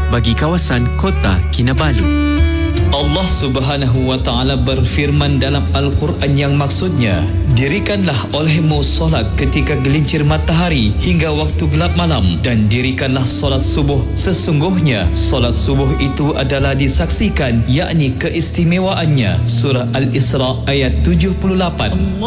bagi kawasan Kota Kinabalu. Allah Subhanahu wa Ta'ala berfirman dalam Al-Quran yang maksudnya, dirikanlah olehmu solat ketika gelincir matahari hingga waktu gelap malam, dan dirikanlah solat subuh. Sesungguhnya solat subuh itu adalah disaksikan, yakni keistimewaannya. Surah Al-Isra ayat 78.